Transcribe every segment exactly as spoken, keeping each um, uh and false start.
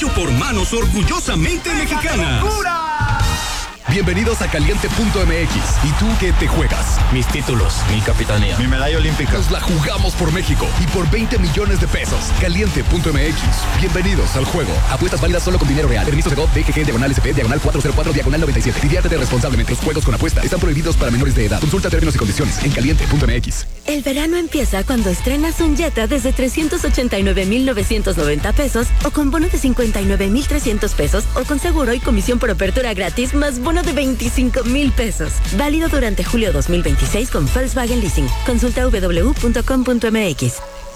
Hecho por manos orgullosamente mexicanas. Bienvenidos a Caliente punto M X. ¿Y tú qué te juegas? Mis títulos, mi capitanía, mi medalla olímpica. Nos la jugamos por México y por veinte millones de pesos. Caliente punto M X. Bienvenidos al juego. Apuestas válidas solo con dinero real. Permiso de G O T, D G G, diagonal S P, diagonal cuatro cero cuatro, diagonal noventa y siete. Diviértete responsablemente. Los juegos con apuesta están prohibidos para menores de edad. Consulta términos y condiciones en Caliente punto M X. El verano empieza cuando estrenas un Jetta desde trescientos ochenta y nueve mil novecientos noventa pesos o con bono de cincuenta y nueve mil trescientos pesos o con seguro y comisión por apertura gratis más bono de veinticinco mil pesos. Válido durante julio dos mil veintiséis con Volkswagen Leasing. Consulta w w w punto com punto m x.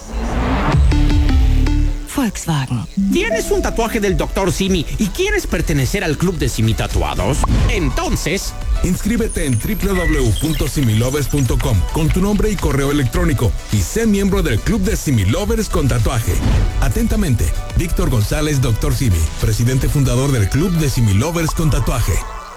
Volkswagen. ¿Tienes un tatuaje del doctor Simi y quieres pertenecer al club de Simi Tatuados? Entonces, inscríbete en w w w punto similovers punto com con tu nombre y correo electrónico y sé miembro del club de Similovers con tatuaje. Atentamente, Víctor González, doctor Simi, presidente fundador del club de Similovers con tatuaje.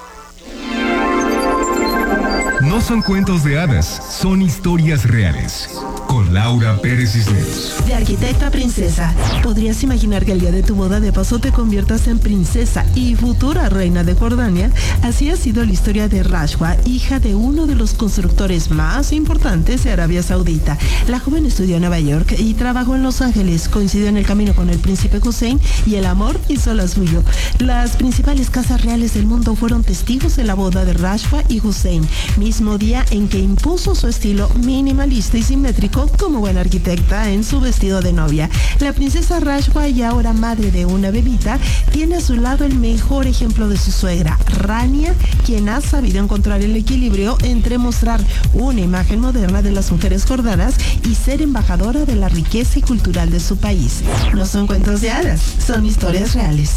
No son cuentos de hadas, son historias reales. Con Laura Pérez Cisneros. De arquitecta a princesa. ¿Podrías imaginar que el día de tu boda de paso te conviertas en princesa y futura reina de Jordania? Así ha sido la historia de Rashwa, hija de uno de los constructores más importantes de Arabia Saudita. La joven estudió en Nueva York y trabajó en Los Ángeles. Coincidió en el camino con el príncipe Hussein y el amor hizo la suyo. Las principales casas reales del mundo fueron testigos de la boda de Rashwa y Hussein, mismo día en que impuso su estilo minimalista y simétrico como buena arquitecta en su vestido de novia. La princesa Rashwa, y ahora madre de una bebita, tiene a su lado el mejor ejemplo de su suegra, Rania, quien ha sabido encontrar el equilibrio entre mostrar una imagen moderna de las mujeres jordanas y ser embajadora de la riqueza y cultural de su país. No son cuentos de hadas, son historias reales.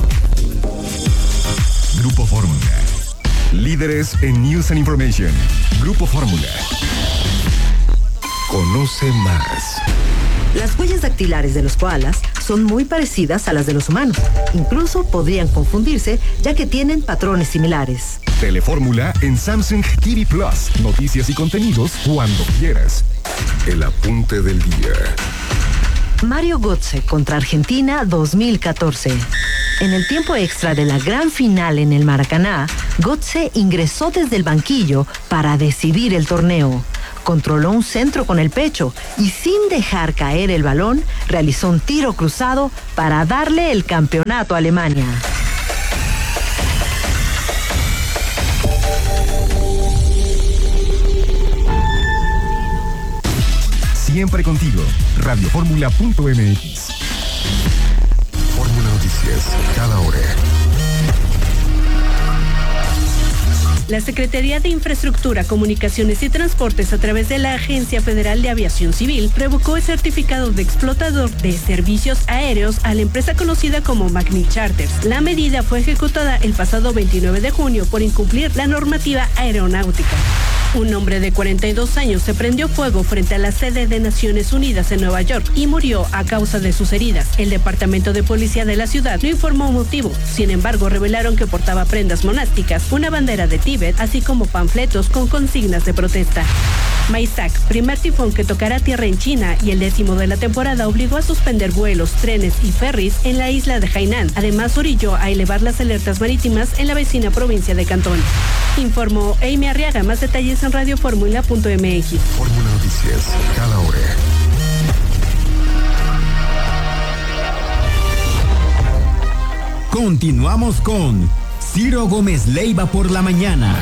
Grupo Fórmula. Líderes en News and Information. Grupo Fórmula. Conoce más. Las huellas dactilares de los koalas son muy parecidas a las de los humanos. Incluso podrían confundirse, ya que tienen patrones similares. Telefórmula en Samsung T V Plus. Noticias y contenidos cuando quieras. El apunte del día. Mario Götze contra Argentina dos mil catorce. En el tiempo extra de la gran final en el Maracaná, Götze ingresó desde el banquillo para decidir el torneo. Controló un centro con el pecho y sin dejar caer el balón, realizó un tiro cruzado para darle el campeonato a Alemania. Siempre contigo. Radioformula punto m x. Fórmula Noticias, cada hora. La Secretaría de Infraestructura, Comunicaciones y Transportes, a través de la Agencia Federal de Aviación Civil, revocó el certificado de explotador de servicios aéreos a la empresa conocida como Magni Charters. La medida fue ejecutada el pasado veintinueve de junio por incumplir la normativa aeronáutica. Un hombre de cuarenta y dos años se prendió fuego frente a la sede de Naciones Unidas en Nueva York y murió a causa de sus heridas. El Departamento de Policía de la ciudad no informó motivo. Sin embargo, revelaron que portaba prendas monásticas, una bandera de Tíbet, así como panfletos con consignas de protesta. Maisak, primer tifón que tocará tierra en China y el décimo de la temporada, obligó a suspender vuelos, trenes y ferries en la isla de Hainan. Además, orilló a elevar las alertas marítimas en la vecina provincia de Cantón. Informó Amy Arriaga. Más detalles en radioformula punto m x. Fórmula Noticias, cada hora. Continuamos con Ciro Gómez Leiva por la mañana.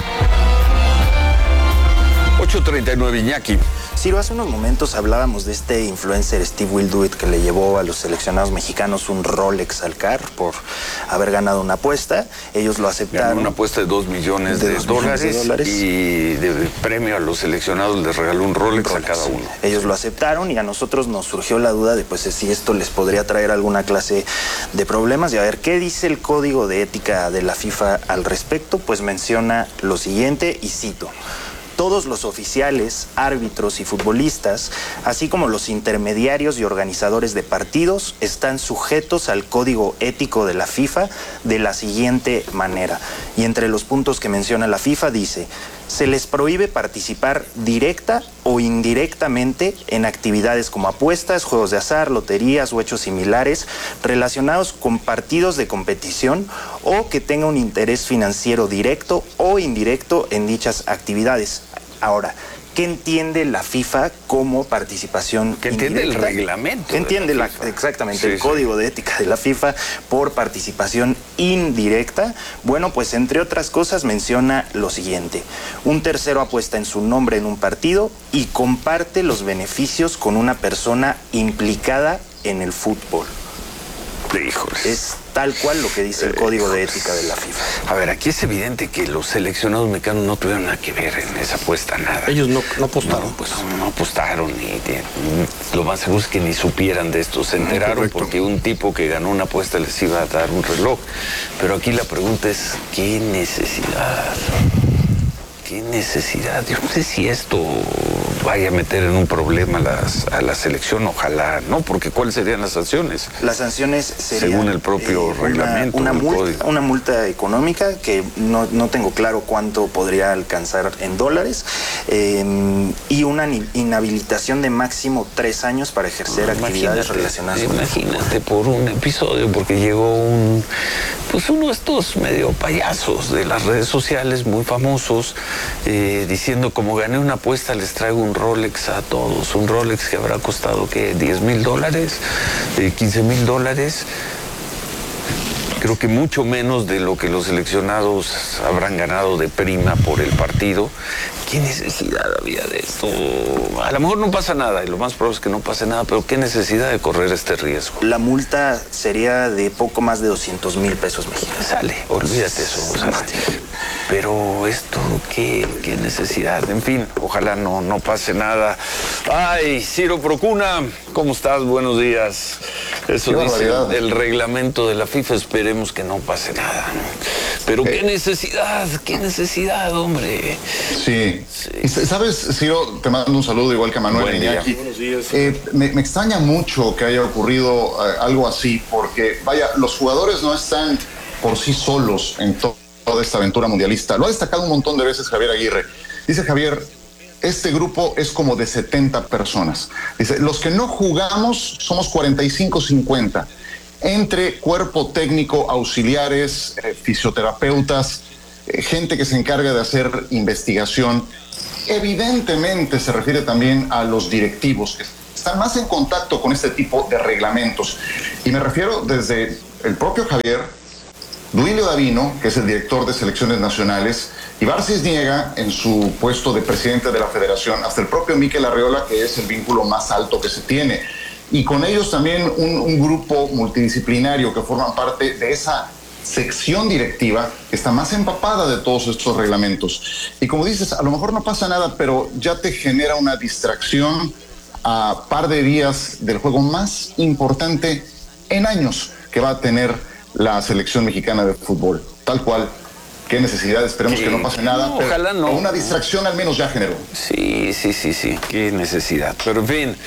ocho treinta y nueve, Iñaki. Ciro, hace unos momentos hablábamos de este influencer Steve Will Do It que le llevó a los seleccionados mexicanos un Rolex al C A R por haber ganado una apuesta. Ellos lo aceptaron. Ganó una apuesta de dos millones de, de, dos dólares, millones de dólares y de premio a los seleccionados les regaló un Rolex, un Rolex a cada uno. Ellos lo aceptaron y a nosotros nos surgió la duda de pues si esto les podría traer alguna clase de problemas. Y a ver, ¿qué dice el Código de Ética de la FIFA al respecto? Pues menciona lo siguiente y cito: todos los oficiales, árbitros y futbolistas, así como los intermediarios y organizadores de partidos, están sujetos al código ético de la FIFA de la siguiente manera. Y entre los puntos que menciona la FIFA dice: Se les prohíbe participar directa o indirectamente en actividades como apuestas, juegos de azar, loterías o hechos similares relacionados con partidos de competición o que tenga un interés financiero directo o indirecto en dichas actividades. Ahora, ¿qué entiende la FIFA como participación ¿Qué entiende indirecta? el reglamento? ¿Qué entiende la la, exactamente sí, el sí. código de ética de la FIFA por participación indirecta? Bueno, pues entre otras cosas menciona lo siguiente: un tercero apuesta en su nombre en un partido y comparte los beneficios con una persona implicada en el fútbol. Híjoles. Es tal cual lo que dice el código de ética de la FIFA. A ver, aquí es evidente que los seleccionados mexicanos no tuvieron nada que ver en esa apuesta, nada. Ellos no, no apostaron. No, pues no, no apostaron, ni, ni- lo más seguro es que ni supieran de esto. Se enteraron Correcto. porque un tipo que ganó una apuesta les iba a dar un reloj. Pero aquí la pregunta es, ¿qué necesidad? ¿Qué necesidad? Yo no sé si esto vaya a meter en un problema a, las, a la selección, ojalá, ¿no? Porque ¿cuáles serían las sanciones? Las sanciones serían... Según el propio eh, reglamento, Una, una, el multa, código. una multa económica que no, no tengo claro cuánto podría alcanzar en dólares, eh, y una ni- inhabilitación de máximo tres años para ejercer actividades relacionadas con el fútbol. Imagínate por un episodio, porque llegó un, pues uno de estos medio payasos de las redes sociales, muy famosos, eh, diciendo como gané una apuesta les traigo un Rolex a todos, un Rolex que habrá costado, ¿qué? diez mil dólares, eh, quince mil dólares. Creo que mucho menos de lo que los seleccionados habrán ganado de prima por el partido. ¿Qué necesidad había de esto? A lo mejor no pasa nada, y lo más probable es que no pase nada, pero ¿qué necesidad de correr este riesgo? La multa sería de poco más de doscientos mil pesos mexicanos. Sale, olvídate eso. O sea, pero esto, ¿qué, qué necesidad? En fin, ojalá no, no pase nada. Ay, Ciro Procuna, ¿cómo estás? Buenos días. Eso Qué dice barbaridad. el reglamento de la FIFA, esperemos que no pase nada. Pero qué necesidad, qué necesidad, hombre. Sí. Y s- sabes, Ciro, te mando un saludo igual que a Manuel. Buen día. Iñaki. Buenos días. Eh, me, me extraña mucho que haya ocurrido eh, algo así, porque, vaya, los jugadores no están por sí solos en to- toda esta aventura mundialista. Lo ha destacado un montón de veces Javier Aguirre. Dice Javier, este grupo es como de setenta personas. Dice, los que no jugamos somos cuarenta y cinco cincuenta. Entre cuerpo técnico, auxiliares, eh, fisioterapeutas, eh, gente que se encarga de hacer investigación. Evidentemente se refiere también a los directivos que están más en contacto con este tipo de reglamentos. Y me refiero desde el propio Javier, Duilio Davino, que es el director de selecciones nacionales, y Barcis Niega en su puesto de presidente de la federación, hasta el propio Mikel Arreola, que es el vínculo más alto que se tiene. Y con ellos también un, un grupo multidisciplinario que forman parte de esa sección directiva que está más empapada de todos estos reglamentos. Y como dices, a lo mejor no pasa nada, pero ya te genera una distracción a par de días del juego más importante en años que va a tener la selección mexicana de fútbol. Tal cual. Qué necesidad, esperemos Sí, que no pase nada. no, pero ojalá no. Una distracción al menos ya generó. Sí, sí, sí, sí, qué necesidad. Pero en fin,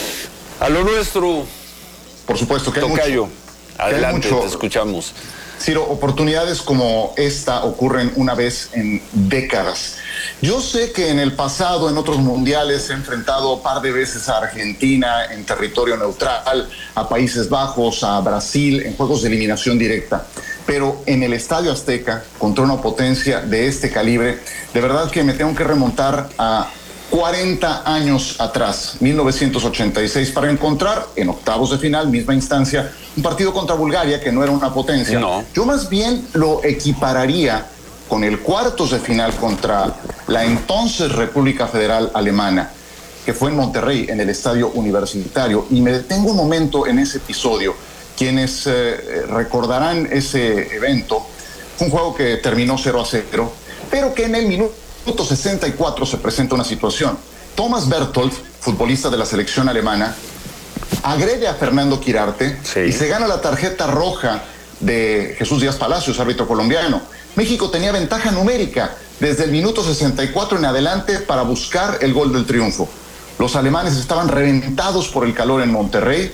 a lo nuestro. Por supuesto que hay Tocayo, mucho. Que hay adelante, mucho. te escuchamos. Ciro, oportunidades como esta ocurren una vez en décadas. Yo sé que en el pasado, en otros mundiales, se ha enfrentado un par de veces a Argentina en territorio neutral, a Países Bajos, a Brasil, en juegos de eliminación directa. Pero en el Estadio Azteca, contra una potencia de este calibre, de verdad que me tengo que remontar a cuarenta años atrás, mil novecientos ochenta y seis, para encontrar en octavos de final, misma instancia, un partido contra Bulgaria que no era una potencia. No. Yo más bien lo equipararía con el cuartos de final contra la entonces República Federal Alemana, que fue en Monterrey, en el Estadio Universitario. Y me detengo un momento en ese episodio. Quienes eh, recordarán ese evento, fue un juego que terminó cero a cero, pero que en el minuto sesenta y cuatro se presenta una situación. Thomas Berthold, futbolista de la selección alemana, agrede a Fernando Quirarte Sí. y se gana la tarjeta roja de Jesús Díaz Palacios, árbitro colombiano. México tenía ventaja numérica desde el minuto sesenta y cuatro en adelante para buscar el gol del triunfo. Los alemanes estaban reventados por el calor en Monterrey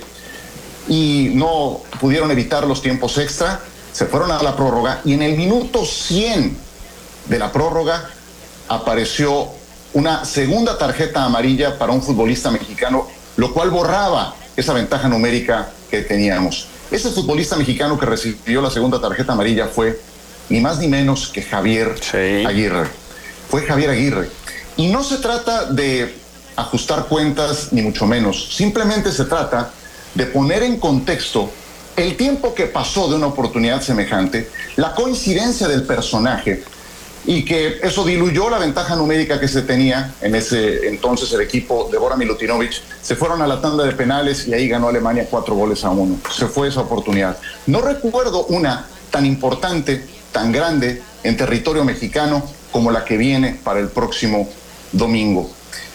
y no pudieron evitar los tiempos extra, se fueron a la prórroga y en el minuto cien de la prórroga, apareció una segunda tarjeta amarilla para un futbolista mexicano, lo cual borraba esa ventaja numérica que teníamos. Ese futbolista mexicano que recibió la segunda tarjeta amarilla fue ni más ni menos que Javier sí. Aguirre. Fue Javier Aguirre. Y no se trata de ajustar cuentas, ni mucho menos. Simplemente se trata de poner en contexto el tiempo que pasó de una oportunidad semejante, la coincidencia del personaje, y que eso diluyó la ventaja numérica que se tenía en ese entonces el equipo de Bora Milutinovic. Se fueron a la tanda de penales y ahí ganó Alemania cuatro goles a uno. Se fue esa oportunidad. No recuerdo una tan importante, tan grande en territorio mexicano como la que viene para el próximo domingo.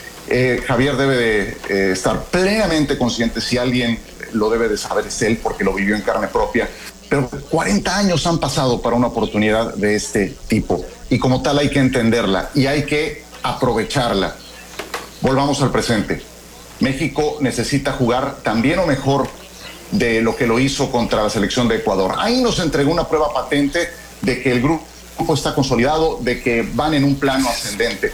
Eh, Javier debe de eh, estar plenamente consciente, si alguien lo debe de saber es él, porque lo vivió en carne propia, pero cuarenta años han pasado para una oportunidad de este tipo, y como tal hay que entenderla y hay que aprovecharla. Volvamos al presente. México necesita jugar también o mejor de lo que lo hizo contra la selección de Ecuador. Ahí nos entregó una prueba patente de que el grupo está consolidado, de que van en un plano ascendente.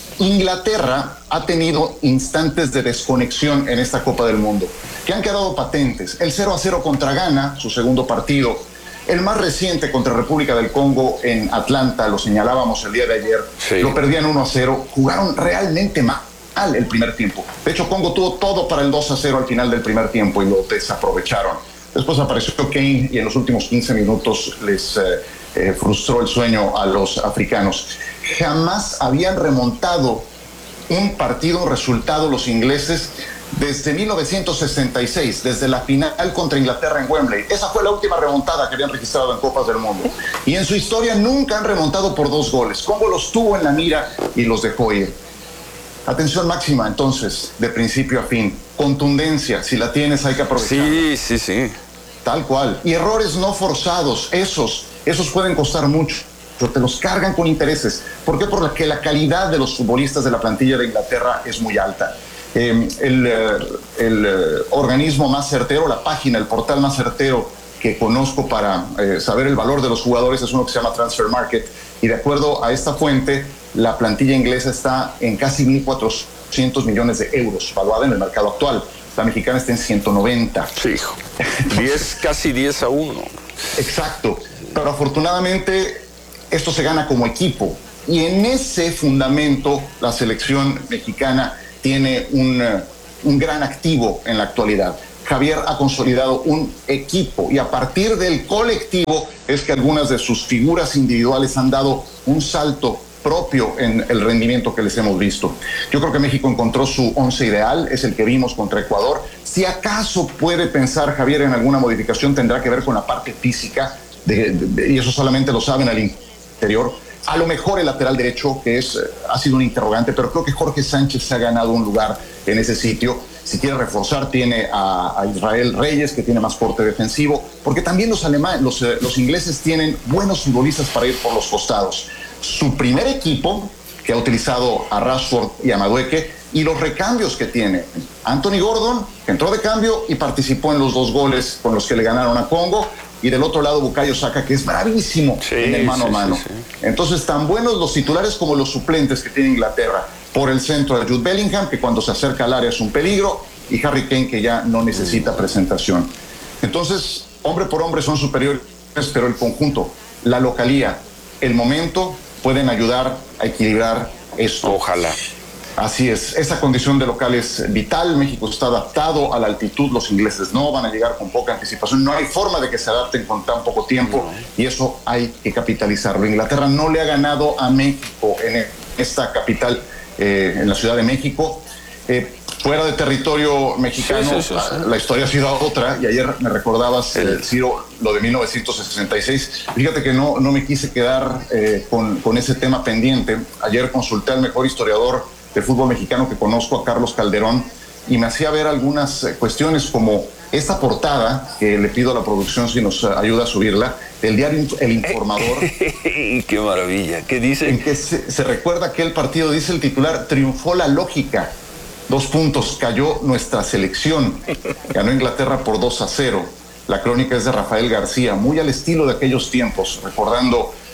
Inglaterra ha tenido instantes de desconexión en esta Copa del Mundo, que han quedado patentes. El cero a cero contra Ghana, su segundo partido. El más reciente contra República del Congo en Atlanta, lo señalábamos el día de ayer, sí. Lo perdían uno a cero. Jugaron realmente mal el primer tiempo. De hecho, Congo tuvo todo para el dos a cero al final del primer tiempo y lo desaprovecharon. Después apareció Kane y en los últimos quince minutos les eh, eh, frustró el sueño a los africanos. Jamás habían remontado un partido, un resultado los ingleses desde mil novecientos sesenta y seis, desde la final contra Inglaterra en Wembley. Esa fue la última remontada que habían registrado en Copas del Mundo. Y en su historia nunca han remontado por dos goles. Congo los tuvo en la mira y los dejó ir. Atención máxima, entonces, de principio a fin. Contundencia, si la tienes hay que aprovecharla. Sí, sí, sí. Tal cual. Y errores no forzados, esos, esos pueden costar mucho. Pero te los cargan con intereses. ¿Por qué? Porque la calidad de los futbolistas de la plantilla de Inglaterra es muy alta. Eh, el el eh, organismo más certero, la página, el portal más certero que conozco para eh, saber el valor de los jugadores es uno que se llama Transfer Market, y de acuerdo a esta fuente la plantilla inglesa está en casi mil cuatrocientos millones de euros valuada en el mercado actual. La mexicana está en ciento noventa. Sí, hijo. diez, casi diez a uno. Exacto, pero afortunadamente esto se gana como equipo, y en ese fundamento la selección mexicana tiene un, un gran activo en la actualidad. Javier ha consolidado un equipo, y a partir del colectivo es que algunas de sus figuras individuales han dado un salto propio en el rendimiento que les hemos visto. Yo creo que México encontró su once ideal, es el que vimos contra Ecuador. Si acaso puede pensar Javier en alguna modificación, tendrá que ver con la parte física, de, de, de, y eso solamente lo saben al interior. A lo mejor el lateral derecho, que es, ha sido un interrogante, pero creo que Jorge Sánchez se ha ganado un lugar en ese sitio. Si quiere reforzar, tiene a, a Israel Reyes, que tiene más porte defensivo, porque también los alemanes, los, los ingleses tienen buenos futbolistas para ir por los costados. Su primer equipo, que ha utilizado a Rashford y a Madueke, y los recambios que tiene. Anthony Gordon, que entró de cambio y participó en los dos goles con los que le ganaron a Congo, y del otro lado Bukayo Saka, que es bravísimo sí, en el mano sí, a mano. Sí, sí. Entonces, tan buenos los titulares como los suplentes que tiene Inglaterra. Por el centro de Jude Bellingham, que cuando se acerca al área es un peligro, y Harry Kane, que ya no necesita presentación. Entonces, hombre por hombre son superiores, pero el conjunto, la localía, el momento pueden ayudar a equilibrar esto. Ojalá. Así es, esa condición de local es vital. México está adaptado a la altitud, los ingleses no, van a llegar con poca anticipación, no hay forma de que se adapten con tan poco tiempo, no. Y eso hay que capitalizarlo. Inglaterra no le ha ganado a México en esta capital, eh, en la Ciudad de México. Eh, fuera de territorio mexicano, sí, sí, sí, sí. La historia ha sido otra, y ayer me recordabas, eh, Ciro, lo de mil novecientos sesenta y seis. Fíjate que no, no me quise quedar eh, con, con ese tema pendiente. Ayer consulté al mejor historiador de fútbol mexicano que conozco, a Carlos Calderón, y me hacía ver algunas cuestiones como esta portada, que le pido a la producción si nos ayuda a subirla, del diario El Informador. ¡Qué maravilla! ¿Qué dice? En que se, se recuerda aquel partido, dice el titular, triunfó la lógica. Dos puntos, cayó nuestra selección. Ganó Inglaterra por dos a cero. La crónica es de Rafael García, muy al estilo de aquellos tiempos, recordando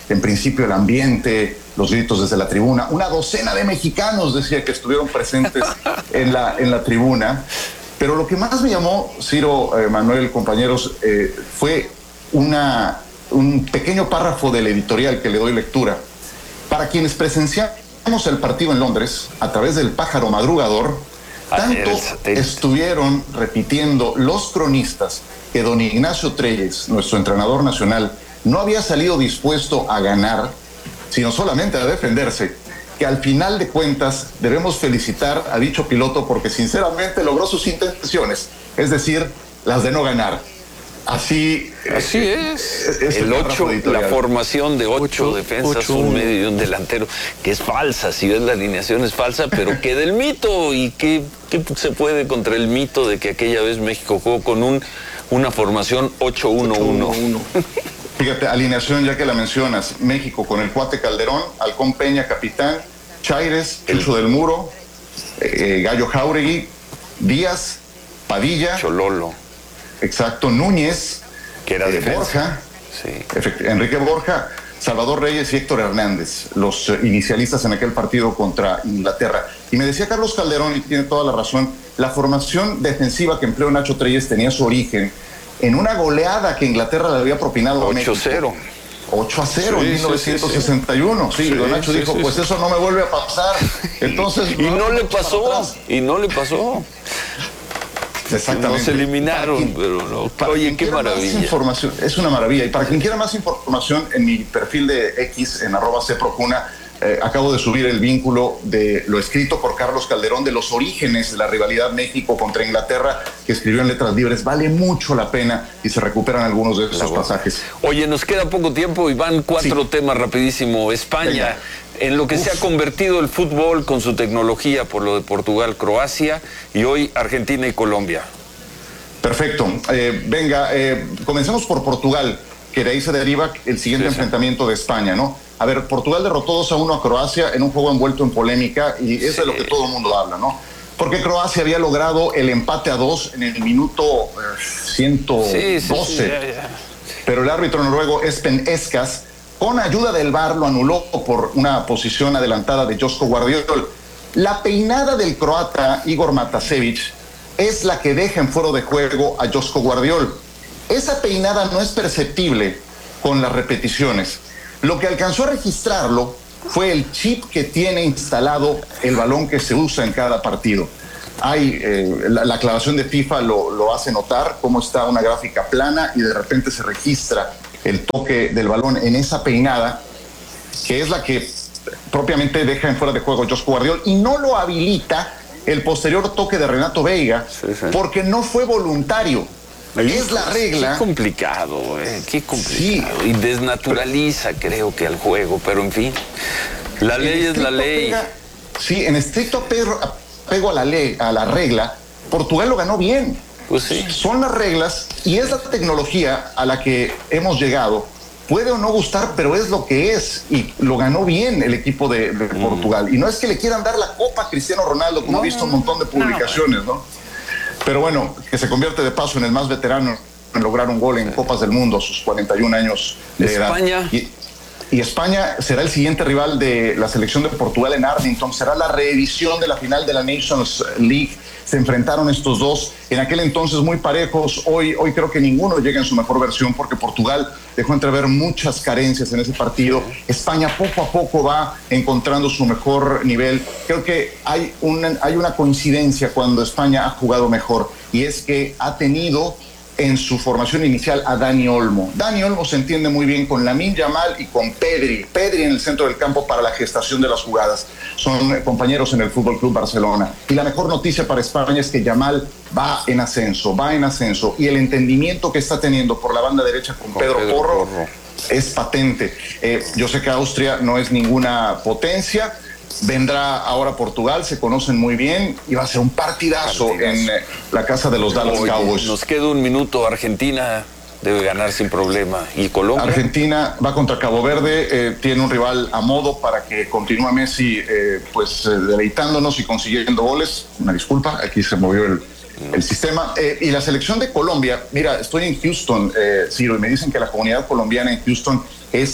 en principio el ambiente, los gritos desde la tribuna. Una docena de mexicanos, decía, que estuvieron presentes en la, en la tribuna. Pero lo que más me llamó, Ciro, eh, Manuel, compañeros, eh, fue una, un pequeño párrafo del editorial que le doy lectura. Para quienes presenciamos el partido en Londres, a través del pájaro madrugador, tanto estuvieron repitiendo los cronistas que don Ignacio Treyes, nuestro entrenador nacional, no había salido dispuesto a ganar, sino solamente a defenderse, que al final de cuentas debemos felicitar a dicho piloto porque sinceramente logró sus intenciones, es decir, las de no ganar. Así, Así eh, es. es el ocho, la formación de ocho, ocho defensas, ocho, un medio y un delantero, que es falsa, si ves la alineación es falsa, pero queda el mito. ¿Y qué, qué se puede contra el mito de que aquella vez México jugó con un, una formación ocho uno uno? Fíjate, alineación ya que la mencionas, México con el Cuate Calderón, Halcón Peña, capitán, Chaires, Chucho del Muro, eh, Gallo Jauregui, Díaz, Padilla, Chololo. Exacto, Núñez, que era eh, Borja, sí. Enrique Borja, Salvador Reyes y Héctor Hernández, los eh, inicialistas en aquel partido contra Inglaterra. Y me decía Carlos Calderón, y tiene toda la razón, la formación defensiva que empleó Nacho Treyes tenía su origen en una goleada que Inglaterra le había propinado a México. ocho cero. ocho a cero sí, en mil novecientos sesenta y uno. Sí, sí, sí, Don Nacho sí, dijo, sí, pues sí. eso no me vuelve a pasar. Entonces, y no, no le pasó, y no le pasó. Exactamente. Nos eliminaron, quien, pero no. Oye, qué maravilla. Información, es una maravilla. Y para quien quiera más información, en mi perfil de X, en arroba cprocuna, eh, acabo de subir el vínculo de lo escrito por Carlos Calderón de los orígenes de la rivalidad México contra Inglaterra, que escribió en letras libres. Vale mucho la pena y se recuperan algunos de esos pasajes. Oye, nos queda poco tiempo y van cuatro sí. temas rapidísimo. España, venga. En lo que Uf. se ha convertido el fútbol con su tecnología por lo de Portugal, Croacia y hoy Argentina y Colombia. Perfecto. Eh, venga, eh, comencemos por Portugal, que de ahí se deriva el siguiente sí, enfrentamiento sí. de España, ¿no? A ver, Portugal derrotó dos a uno a Croacia en un juego envuelto en polémica y es sí. de lo que todo el mundo habla, ¿no? Porque Croacia había logrado el empate a dos en el minuto eh, ciento doce. Sí, sí, sí, ya, ya. Pero el árbitro noruego Espen Eskas, con ayuda del V A R, lo anuló por una posición adelantada de Josko Guardiol. La peinada del croata Igor Matasevic es la que deja en fuera de juego a Josko Guardiol. Esa peinada no es perceptible con las repeticiones. Lo que alcanzó a registrarlo fue el chip que tiene instalado el balón que se usa en cada partido. Hay, eh, la, la aclaración de FIFA lo, lo hace notar, cómo está una gráfica plana y de repente se registra el toque del balón en esa peinada, que es la que propiamente deja en fuera de juego Josko Guardiol, y no lo habilita el posterior toque de Renato Veiga, sí, sí. porque no fue voluntario. Es la regla. Qué complicado, eh, qué complicado. Sí. Y desnaturaliza, creo que, al juego, pero en fin. La ley es la ley. Pega, sí, en estricto apego, apego a la ley, a la regla, Portugal lo ganó bien. Pues sí. Son las reglas y es la tecnología a la que hemos llegado. Puede o no gustar, pero es lo que es. Y lo ganó bien el equipo de, de mm. Portugal. Y no es que le quieran dar la copa a Cristiano Ronaldo, como no, he visto un montón de publicaciones, ¿no? ¿no? Pero bueno, que se convierte de paso en el más veterano en lograr un gol en Copas del Mundo a sus cuarenta y un años de España. edad. Y, y España será el siguiente rival de la selección de Portugal en Arlington. Será la reedición de la final de la Nations League. Se enfrentaron estos dos en aquel entonces muy parejos. Hoy, hoy creo que ninguno llega en su mejor versión porque Portugal dejó entrever muchas carencias en ese partido. España poco a poco va encontrando su mejor nivel. Creo que hay una, hay una coincidencia cuando España ha jugado mejor, y es que ha tenido en su formación inicial a Dani Olmo. Dani Olmo se entiende muy bien con Lamine Yamal y con Pedri. Pedri en el centro del campo para la gestación de las jugadas. Son compañeros en el Fútbol Club Barcelona. Y la mejor noticia para España es que Yamal va en ascenso, va en ascenso. Y el entendimiento que está teniendo por la banda derecha con, con Pedro, Pedro Porro, Porro es patente. Eh, yo sé que Austria no es ninguna potencia. Vendrá ahora Portugal, se conocen muy bien y va a ser un partidazo, partidazo. en eh, la casa de los Dallas Oye, Cowboys. Nos queda un minuto. Argentina debe ganar sin problema. ¿Y Colombia? Argentina va contra Cabo Verde, eh, tiene un rival a modo para que continúe Messi eh, pues eh, deleitándonos y consiguiendo goles. Una disculpa, aquí se movió el, el sistema. Eh, y la selección de Colombia, mira, estoy en Houston, eh, Ciro, y me dicen que la comunidad colombiana en Houston es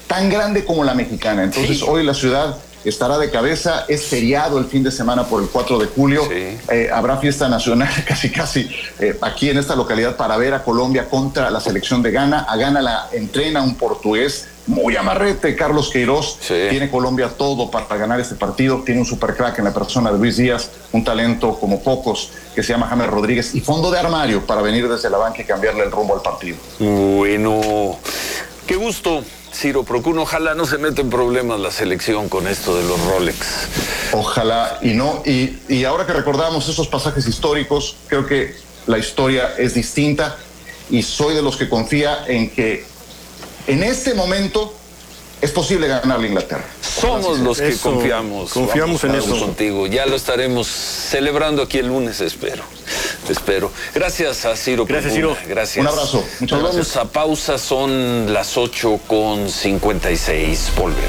tan grande como la mexicana. Entonces, sí. Hoy la ciudad estará de cabeza, es feriado el fin de semana por el cuatro de julio, sí. eh, habrá fiesta nacional casi casi eh, aquí en esta localidad para ver a Colombia contra la selección de Ghana. A Ghana la entrena un portugués muy amarrete, Carlos Queiroz. Sí. Tiene Colombia todo para ganar este partido, tiene un super crack en la persona de Luis Díaz, un talento como pocos que se llama James Rodríguez y fondo de armario para venir desde la banca y cambiarle el rumbo al partido. Bueno, qué gusto, Ciro Procuna. Ojalá no se meta en problemas la selección con esto de los Rolex. Ojalá y no. Y, y ahora que recordamos esos pasajes históricos, creo que la historia es distinta y soy de los que confía en que en este momento es posible ganarle a Inglaterra. Somos los que eso, confiamos. Confiamos en eso. Contigo. Ya lo estaremos celebrando aquí el lunes, espero. Espero. Gracias a Ciro. Gracias, Ciro. Gracias. Un abrazo. Muchas Nos gracias. vamos a pausa. Son las ocho con cincuenta y seis. Volvemos.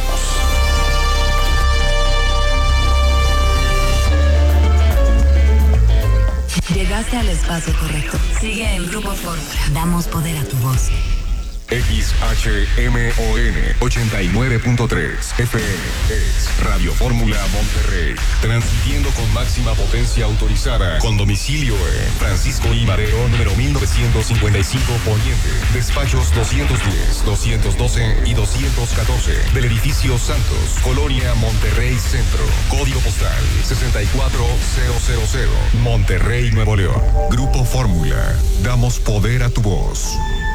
Llegaste al espacio correcto. Sigue en Grupo Fórmula. Damos poder a tu voz. X H M O N ochenta y nueve punto tres F M es Radio Fórmula Monterrey, transmitiendo con máxima potencia autorizada, con domicilio en Francisco I. Madero, número mil novecientos cincuenta y cinco Poniente, despachos doscientos diez, doscientos doce y doscientos catorce, del edificio Santos, Colonia Monterrey Centro, código postal sesenta y cuatro mil, Monterrey, Nuevo León. Grupo Fórmula, damos poder a tu voz.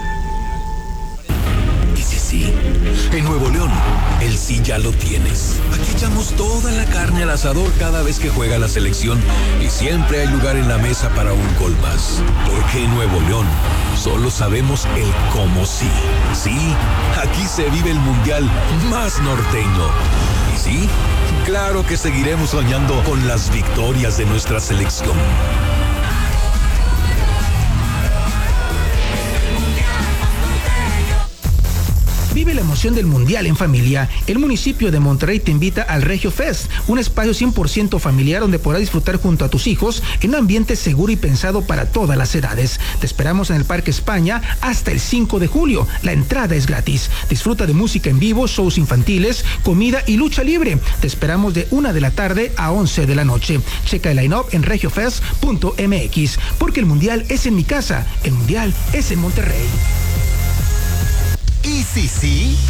Sí, sí. En Nuevo León, el sí ya lo tienes. Aquí echamos toda la carne al asador cada vez que juega la selección y siempre hay lugar en la mesa para un gol más. Porque en Nuevo León solo sabemos el cómo sí. Sí, aquí se vive el mundial más norteño. Y sí, claro que seguiremos soñando con las victorias de nuestra selección. Vive la emoción del Mundial en familia. El municipio de Monterrey te invita al Regio Fest, un espacio cien por ciento familiar donde podrás disfrutar junto a tus hijos en un ambiente seguro y pensado para todas las edades. Te esperamos en el Parque España hasta el cinco de julio. La entrada es gratis. Disfruta de música en vivo, shows infantiles, comida y lucha libre. Te esperamos de una de la tarde a once de la noche. Checa el line-up en regiofest punto m x, porque el Mundial es en mi casa, el Mundial es en Monterrey. Y si sí,